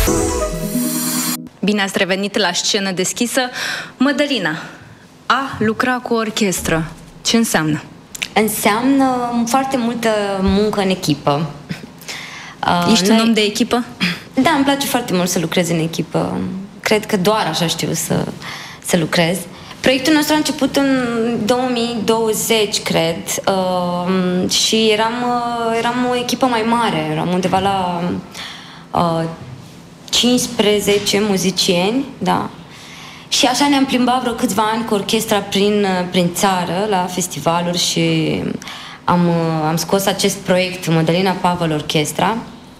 Bine ați revenit la Scenă Deschisă. Mădălina, a lucra cu o orchestră, ce înseamnă? Înseamnă foarte multă muncă în echipă. Ești un om de echipă? Da, îmi place foarte mult să lucrez în echipă. Cred că doar așa știu să lucrez. Proiectul nostru a început în 2020, cred, și eram o echipă mai mare, eram undeva la 15 muzicieni, da. Și așa ne-am plimbat vreo câțiva ani cu orchestra prin țară, la festivaluri, și am scos acest proiect, Mădălina Pavel Orchestra.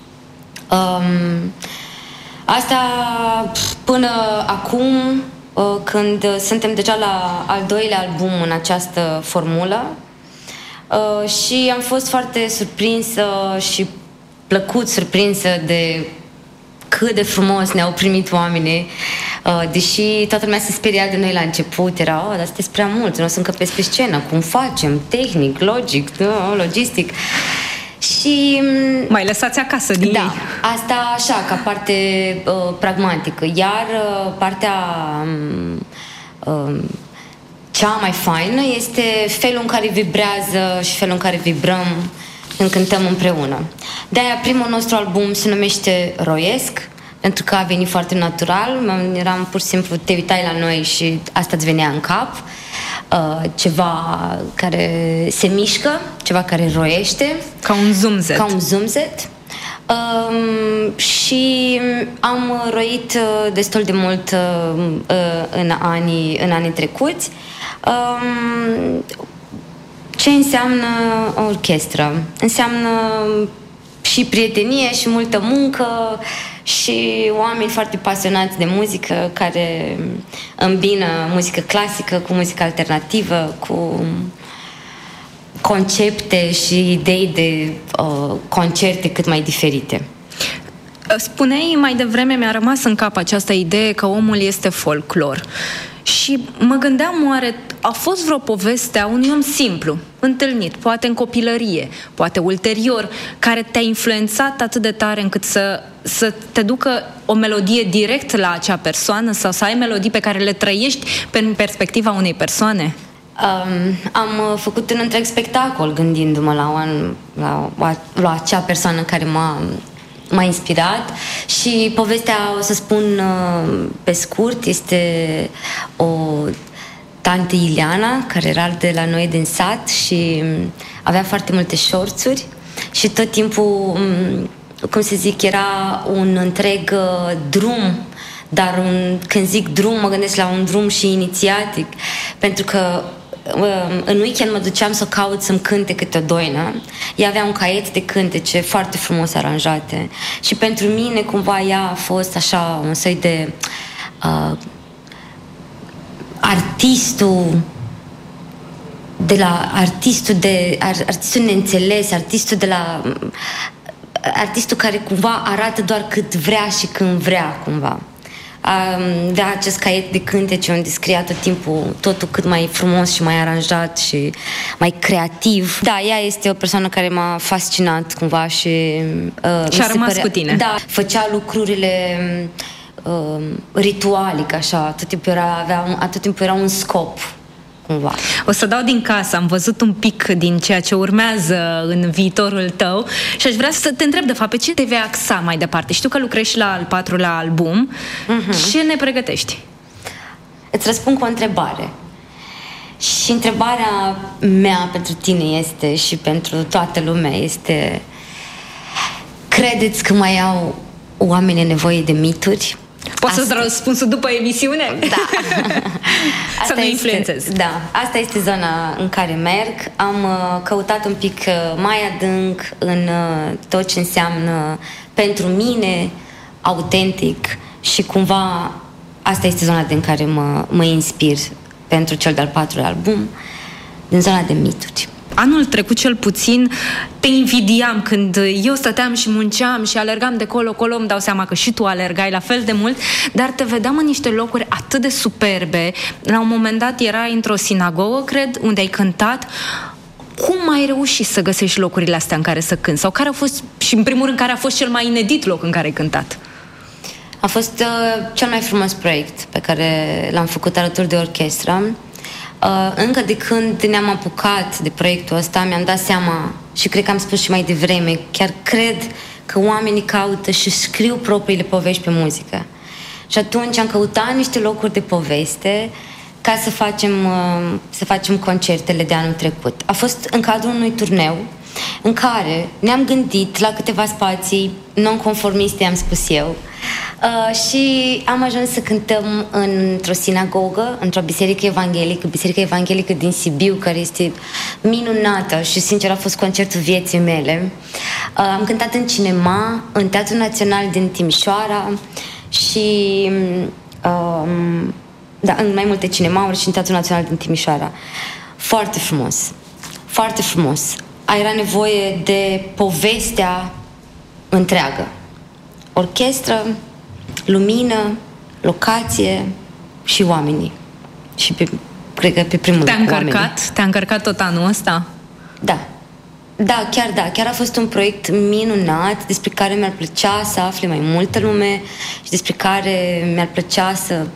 Asta până acum, când suntem deja la al doilea album în această formulă, și am fost foarte surprinsă și plăcut surprinsă de cât de frumos ne-au primit oamenii, deși toată lumea se speria de noi la început, era, dar sunteți prea mulți, nu o să încăpeți pe scenă, cum facem, tehnic, logistic. Și mai lăsați acasă din ei. Asta așa, ca parte pragmatică. Iar partea cea mai faină este felul în care vibrează și felul în care vibrăm când cântăm împreună. De-aia primul nostru album se numește Roiesc, pentru că a venit foarte natural. Eram pur și simplu, te uitai la noi și asta îți venea în cap. Ceva care se mișcă, ceva care roiește. Ca un zumzet. Ca un zumzet. Și am roit destul de mult în anii trecuți. Ce înseamnă o orchestră? Înseamnă și prietenie și multă muncă și oameni foarte pasionați de muzică care îmbină muzică clasică cu muzică alternativă, cu concepte și idei de concerte cât mai diferite. Spuneai mai devreme, mi-a rămas în cap această idee că omul este folclor. Și mă gândeam, oare a fost vreo poveste a unui om simplu, întâlnit, poate în copilărie, poate ulterior, care te-a influențat atât de tare încât să te ducă o melodie direct la acea persoană sau să ai melodii pe care le trăiești în perspectiva unei persoane? Am făcut un întreg spectacol gândindu-mă la acea persoană care m-a inspirat și povestea, o să spun pe scurt, este o tante Ileana, care era de la noi din sat și avea foarte multe șorțuri și tot timpul, cum să zic, era un întreg drum, dar când zic drum, mă gândesc la un drum și inițiatic, pentru că în weekend mă duceam să caut să-mi cânte câte o doină. Ea avea un caiet de cântece foarte frumos aranjate și pentru mine cumva ea a fost așa un soi de artistul neînțeles, artistul care cumva arată doar cât vrea și când vrea cumva. Avea acest caiet de cântece unde scria tot timpul totul cât mai frumos și mai aranjat și mai creativ. Da, ea este o persoană care m-a fascinat cumva și a rămas cu tine. Da, făcea lucrurile ritualic, așa, tot timpul era un scop cumva. O să dau din casă, am văzut un pic din ceea ce urmează în viitorul tău și aș vrea să te întreb, de fapt, pe ce te vei axa mai departe? Știu că lucrezi și la al 4-lea album. Ce ne pregătești? Îți răspund cu o întrebare. Și întrebarea mea pentru tine este, și pentru toată lumea, este: credeți că mai au oamenii nevoie de mituri? Poți să-ți răspunsul după emisiune? Da. Să nu influențez. Da, asta este zona în care merg. Am căutat un pic mai adânc în tot ce înseamnă pentru mine autentic și cumva asta este zona din care mă inspir pentru cel de-al 4-lea album, din zona de mituri. Anul trecut, cel puțin, te invidiam când eu stăteam și munceam și alergam de colo-colo, îmi dau seama că și tu alergai la fel de mult, dar te vedeam în niște locuri atât de superbe. La un moment dat erai într-o sinagogă, cred, unde ai cântat. Cum ai reușit să găsești locurile astea în care să cânti? Sau care a fost, și în primul rând, care a fost cel mai inedit loc în care ai cântat? A fost cel mai frumos proiect pe care l-am făcut alături de orchestră. Încă de când ne-am apucat de proiectul ăsta, mi-am dat seama, și cred că am spus și mai devreme, chiar cred că oamenii caută și scriu propriile povești pe muzică. Și atunci am căutat niște locuri de poveste ca să facem concertele de anul trecut. A fost în cadrul unui turneu în care ne-am gândit la câteva spații non-conformiste, am spus eu, și am ajuns să cântăm într-o sinagogă, într-o biserică evanghelică din Sibiu, care este minunată și, sincer, a fost concertul vieții mele. Am cântat în cinema, în Teatrul Național din Timișoara și în mai multe cinemauri și în Teatrul Național din Timișoara. Foarte frumos, foarte frumos. Era nevoie de povestea întreagă. Orchestră, lumină, locație și oamenii. Și cred că pe primul loc oamenii. Te-a încărcat tot anul ăsta? Da, chiar a fost un proiect minunat despre care mi-ar plăcea să afle mai multă lume și despre care mi-ar plăcea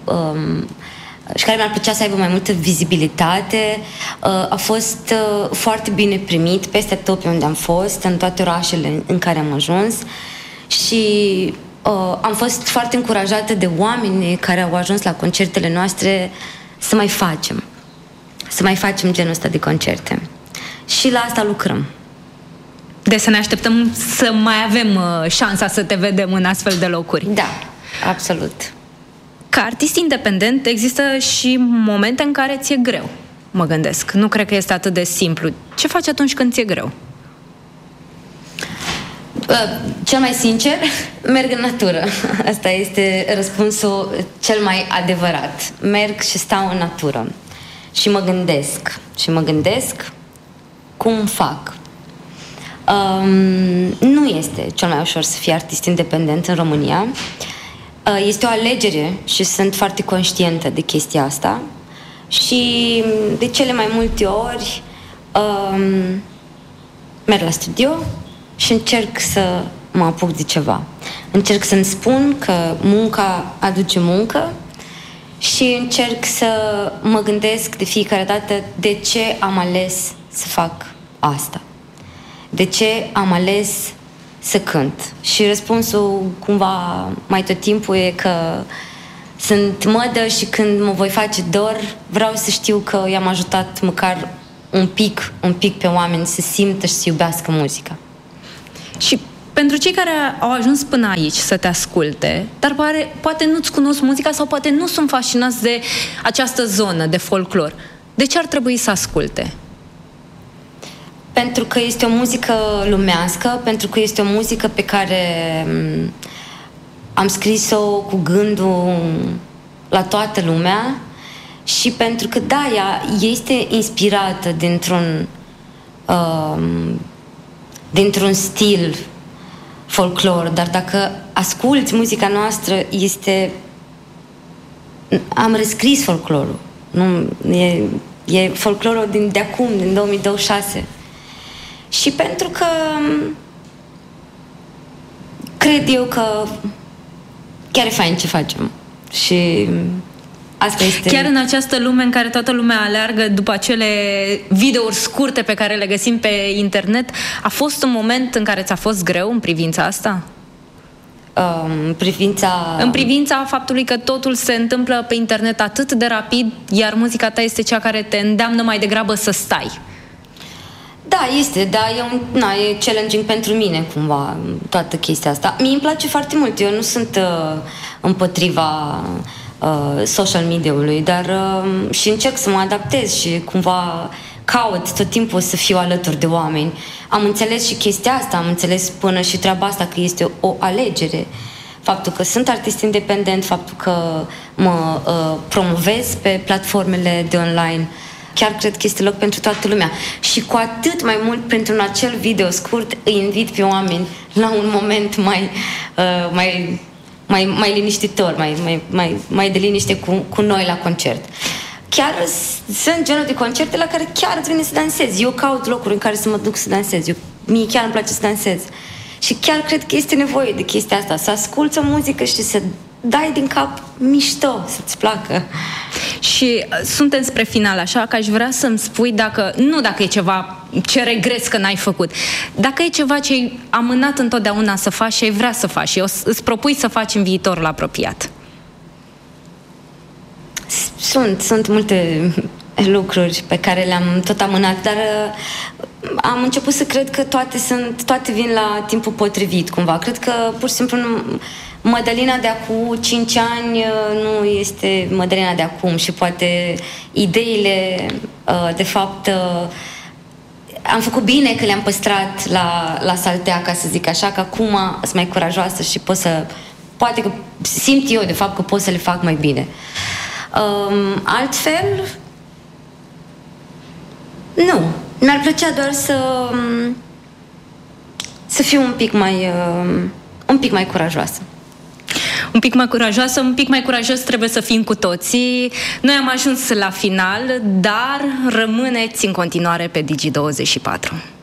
să aibă mai multă vizibilitate. A fost foarte bine primit peste tot pe unde am fost, în toate orașele în care am ajuns și am fost foarte încurajată de oameni care au ajuns la concertele noastre să mai facem genul ăsta de concerte. Și la asta lucrăm. Deci să ne așteptăm să mai avem șansa să te vedem în astfel de locuri. Da, absolut. Ca artist independent există și momente în care ți-e greu, mă gândesc. Nu cred că este atât de simplu. Ce faci atunci când ți-e greu? Cel mai sincer, merg în natură. Asta este răspunsul cel mai adevărat. Merg și stau în natură. Și mă gândesc cum fac. Nu este cel mai ușor să fii artist independent în România. Este o alegere și sunt foarte conștientă de chestia asta. Și de cele mai multe ori merg la studio și încerc să mă apuc de ceva. Încerc să-mi spun că munca aduce muncă și încerc să mă gândesc de fiecare dată de ce am ales să fac asta. De ce am ales să cânt? Și răspunsul cumva mai tot timpul e că sunt mădă și când mă voi face dor, vreau să știu că i-am ajutat măcar un pic pe oameni să simtă și să iubească muzica. Și pentru cei care au ajuns până aici să te asculte, dar poate nu-ți cunosc muzica sau poate nu sunt fascinați de această zonă de folclor, de ce ar trebui să asculte? Pentru că este o muzică lumească, pentru că este o muzică pe care am scris-o cu gândul la toată lumea și pentru că, da, ea este inspirată dintr-un stil folclor, dar dacă asculți muzica noastră, am rescris folclorul. E folclorul de acum, din 2026. Și pentru că cred eu că chiar e fain ce facem. Și asta este... Chiar în această lume în care toată lumea aleargă după acele videouri scurte pe care le găsim pe internet, a fost un moment în care ți-a fost greu în privința asta? În privința faptului că totul se întâmplă pe internet atât de rapid, iar muzica ta este cea care te îndeamnă mai degrabă să stai. Da, e challenging pentru mine, cumva, toată chestia asta. Mie îmi place foarte mult, eu nu sunt împotriva social media-ului, dar și încerc să mă adaptez și cumva caut tot timpul să fiu alături de oameni. Am înțeles și chestia asta, am înțeles până și treaba asta că este o alegere. Faptul că sunt artist independent, faptul că mă promovez pe platformele de online, chiar cred că este loc pentru toată lumea. Și cu atât mai mult pentru un acel video scurt îi invit pe oameni la un moment mai liniștitor, mai de liniște cu noi la concert. Chiar sunt genul de concerte la care chiar îți vine să dansezi. Eu caut locuri în care să mă duc să dansez. Mie chiar îmi place să dansez. Și chiar cred că este nevoie de chestia asta, să asculți o muzică și să dai din cap mișto, să-ți placă. Și suntem spre final, așa că aș vrea să-mi spui dacă e ceva ce regreți că n-ai făcut, dacă e ceva ce ai amânat întotdeauna să faci și ai vrea să faci și îți propui să faci în viitorul apropiat. Sunt multe lucruri pe care le-am tot amânat, dar am început să cred că toate vin la timpul potrivit, cumva. Cred că, pur și simplu, Mădălina de acum 5 ani nu este Mădălina de acum și poate ideile, de fapt, am făcut bine că le-am păstrat la saltea, ca să zic așa, că acum sunt mai curajoasă și poate că simt eu, de fapt, că pot să le fac mai bine. Altfel, nu. Mi-ar plăcea doar să fiu un pic mai curajoasă. Un pic mai curajoasă, un pic mai curajos trebuie să fim cu toții. Noi am ajuns la final, dar rămâneți în continuare pe Digi24.